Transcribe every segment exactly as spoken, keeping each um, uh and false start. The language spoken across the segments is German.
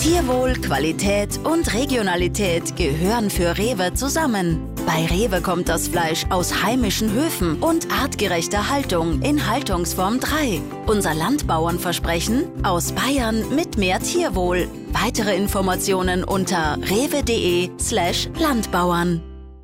Tierwohl, Qualität und Regionalität gehören für Rewe zusammen. Bei Rewe kommt das Fleisch aus heimischen Höfen und artgerechter Haltung in Haltungsform drei. Unser Landbauernversprechen: aus Bayern mit mehr Tierwohl. Weitere Informationen unter rewe.de slash Landbauern.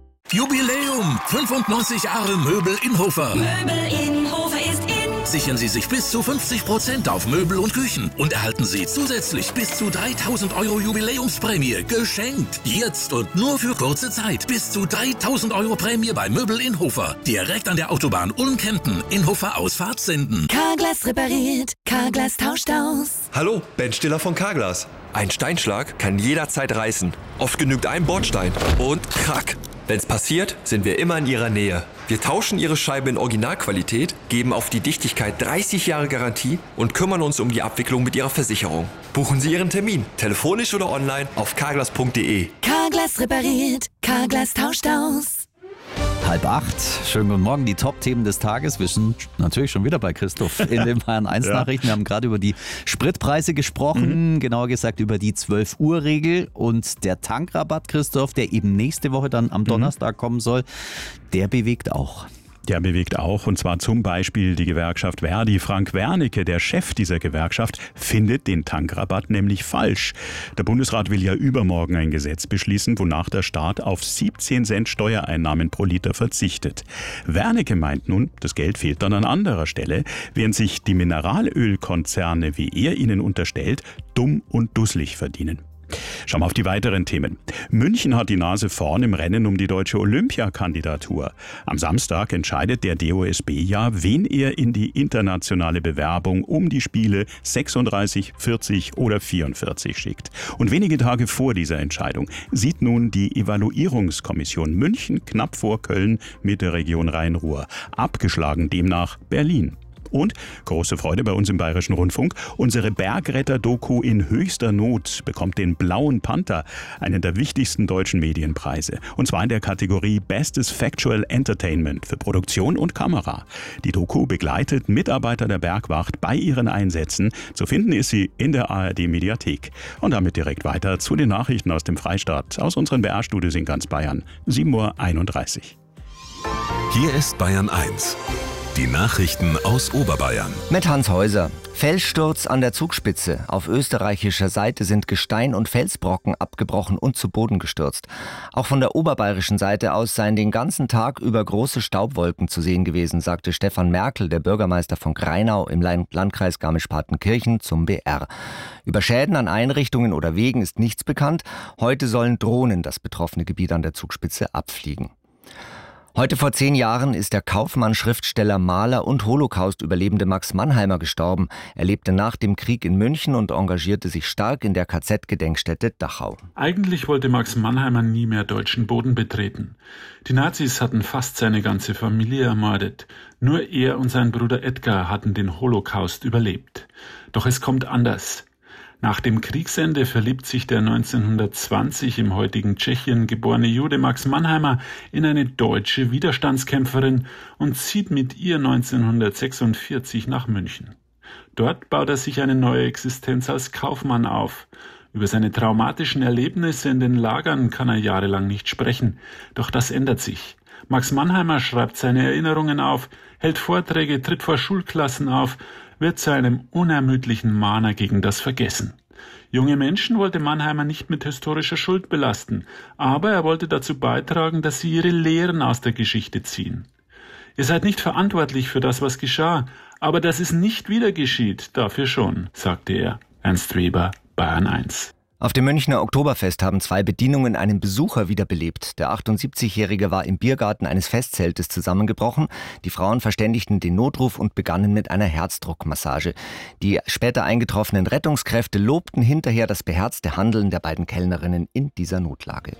Jubiläum! fünfundneunzig Jahre Möbel Inhofer. Möbel Inhofer ist in. Sichern Sie sich bis zu fünfzig Prozent auf Möbel und Küchen und erhalten Sie zusätzlich bis zu dreitausend Euro Jubiläumsprämie geschenkt. Jetzt und nur für kurze Zeit. Bis zu dreitausend Euro Prämie bei Möbel Inhofer. Direkt an der Autobahn Ulm-Kempten. Inhofer Ausfahrt Senden. Carglass repariert, Carglass tauscht aus. Hallo, Ben Stiller von Carglass. Ein Steinschlag kann jederzeit reißen. Oft genügt ein Bordstein und krack. Wenn's passiert, sind wir immer in Ihrer Nähe. Wir tauschen Ihre Scheibe in Originalqualität, geben auf die Dichtigkeit dreißig Jahre Garantie und kümmern uns um die Abwicklung mit Ihrer Versicherung. Buchen Sie Ihren Termin, telefonisch oder online auf carglass punkt de. Carglass repariert, Carglass tauscht aus. Halb acht, schönen guten Morgen, die Top-Themen des Tages. Wir sind natürlich schon wieder bei Christoph in den Bayern eins ja. Nachrichten. Wir haben gerade über die Spritpreise gesprochen, mhm. genauer gesagt über die zwölf Uhr Regel und der Tankrabatt, Christoph, der eben nächste Woche dann am Donnerstag mhm. kommen soll, der bewegt auch. Der bewegt auch, und zwar zum Beispiel die Gewerkschaft Verdi. Frank Wernicke, der Chef dieser Gewerkschaft, findet den Tankrabatt nämlich falsch. Der Bundesrat will ja übermorgen ein Gesetz beschließen, wonach der Staat auf siebzehn Cent Steuereinnahmen pro Liter verzichtet. Wernicke meint nun, das Geld fehlt dann an anderer Stelle, während sich die Mineralölkonzerne, wie er ihnen unterstellt, dumm und dusselig verdienen. Schauen wir auf die weiteren Themen. München hat die Nase vorn im Rennen um die deutsche Olympiakandidatur. Am Samstag entscheidet der D O S B ja, wen er in die internationale Bewerbung um die Spiele sechsunddreißig, vierzig oder vierundvierzig schickt. Und wenige Tage vor dieser Entscheidung sieht nun die Evaluierungskommission München knapp vor Köln mit der Region Rhein-Ruhr. Abgeschlagen demnach Berlin. Und, große Freude bei uns im Bayerischen Rundfunk, unsere Bergretter-Doku in höchster Not bekommt den Blauen Panther, einen der wichtigsten deutschen Medienpreise. Und zwar in der Kategorie Bestes Factual Entertainment für Produktion und Kamera. Die Doku begleitet Mitarbeiter der Bergwacht bei ihren Einsätzen. Zu finden ist sie in der A R D-Mediathek. Und damit direkt weiter zu den Nachrichten aus dem Freistaat, aus unseren B R-Studios in ganz Bayern. sieben Uhr einunddreißig. Hier ist Bayern eins. Die Nachrichten aus Oberbayern. Mit Hans Häuser. Felssturz an der Zugspitze. Auf österreichischer Seite sind Gestein und Felsbrocken abgebrochen und zu Boden gestürzt. Auch von der oberbayerischen Seite aus seien den ganzen Tag über große Staubwolken zu sehen gewesen, sagte Stefan Merkel, der Bürgermeister von Greinau im Landkreis Garmisch-Partenkirchen, zum B R. Über Schäden an Einrichtungen oder Wegen ist nichts bekannt. Heute sollen Drohnen das betroffene Gebiet an der Zugspitze abfliegen. Heute vor zehn Jahren ist der Kaufmann, Schriftsteller, Maler und Holocaust-Überlebende Max Mannheimer gestorben. Er lebte nach dem Krieg in München und engagierte sich stark in der K Z-Gedenkstätte Dachau. Eigentlich wollte Max Mannheimer nie mehr deutschen Boden betreten. Die Nazis hatten fast seine ganze Familie ermordet. Nur er und sein Bruder Edgar hatten den Holocaust überlebt. Doch es kommt anders. Nach dem Kriegsende verliebt sich der neunzehnhundertzwanzig im heutigen Tschechien geborene Jude Max Mannheimer in eine deutsche Widerstandskämpferin und zieht mit ihr neunzehnhundertsechsundvierzig nach München. Dort baut er sich eine neue Existenz als Kaufmann auf. Über seine traumatischen Erlebnisse in den Lagern kann er jahrelang nicht sprechen. Doch das ändert sich. Max Mannheimer schreibt seine Erinnerungen auf, hält Vorträge, tritt vor Schulklassen auf, wird zu einem unermüdlichen Mahner gegen das Vergessen. Junge Menschen wollte Mannheimer nicht mit historischer Schuld belasten, aber er wollte dazu beitragen, dass sie ihre Lehren aus der Geschichte ziehen. Ihr seid nicht verantwortlich für das, was geschah, aber dass es nicht wieder geschieht, dafür schon, sagte er. Ernst Weber, Bayern eins. Auf dem Münchner Oktoberfest haben zwei Bedienungen einen Besucher wiederbelebt. Der achtundsiebzigjährige war im Biergarten eines Festzeltes zusammengebrochen. Die Frauen verständigten den Notruf und begannen mit einer Herzdruckmassage. Die später eingetroffenen Rettungskräfte lobten hinterher das beherzte Handeln der beiden Kellnerinnen in dieser Notlage.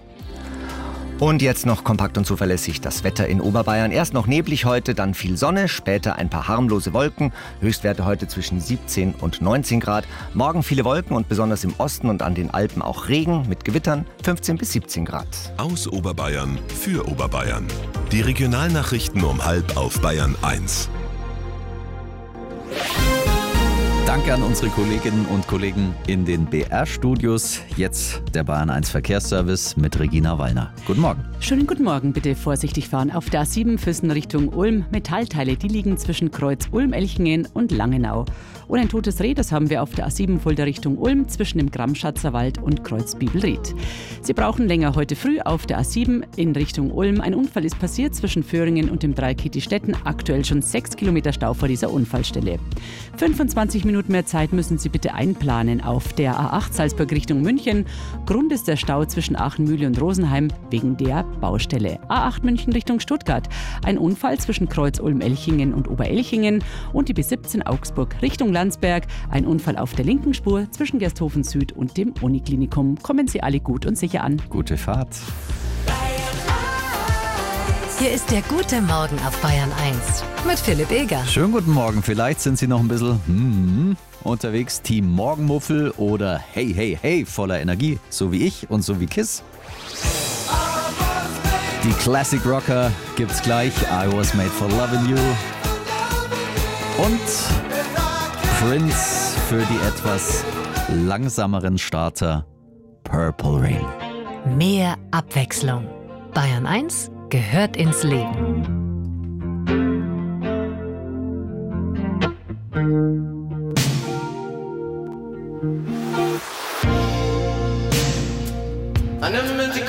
Und jetzt noch kompakt und zuverlässig das Wetter in Oberbayern. Erst noch neblig heute, dann viel Sonne, später ein paar harmlose Wolken. Höchstwerte heute zwischen siebzehn und neunzehn Grad. Morgen viele Wolken und besonders im Osten und an den Alpen auch Regen mit Gewittern fünfzehn bis siebzehn Grad. Aus Oberbayern für Oberbayern. Die Regionalnachrichten um halb auf Bayern eins. Danke an unsere Kolleginnen und Kollegen in den B R-Studios. Jetzt der Bayern eins Verkehrsservice mit Regina Wallner. Guten Morgen. Schönen guten Morgen. Bitte vorsichtig fahren. Auf der A sieben Füssen Richtung Ulm. Metallteile, die liegen zwischen Kreuz Ulm-Elchingen und Langenau. Und ein totes Reh, das haben wir auf der A sieben Fulda Richtung Ulm zwischen dem Grammschatzer Wald und Kreuz Bibelried. Sie brauchen länger heute früh auf der A sieben in Richtung Ulm. Ein Unfall ist passiert zwischen Föhringen und dem Dreieck Kitti-Stetten. Aktuell schon sechs Kilometer Stau vor dieser Unfallstelle. fünfundzwanzig Minuten mehr Zeit müssen Sie bitte einplanen auf der A acht Salzburg Richtung München. Grund ist der Stau zwischen Aachen-Mühle und Rosenheim wegen der Baustelle. A acht München Richtung Stuttgart. Ein Unfall zwischen Kreuz Ulm-Elchingen und Oberelchingen und die B siebzehn Augsburg Richtung Landsberg. Ein Unfall auf der linken Spur zwischen Gersthofen Süd und dem Uniklinikum. Kommen Sie alle gut und sicher an. Gute Fahrt. Hier ist der gute Morgen auf Bayern eins mit Philipp Eger. Schönen guten Morgen. Vielleicht sind Sie noch ein bisschen hmm, unterwegs. Team Morgenmuffel oder Hey, hey, hey, voller Energie. So wie ich und so wie Kiss. Die Classic Rocker gibt's gleich. I was made for loving you. Und Prince für die etwas langsameren Starter Purple Rain. Mehr Abwechslung. Bayern eins gehört ins Leben.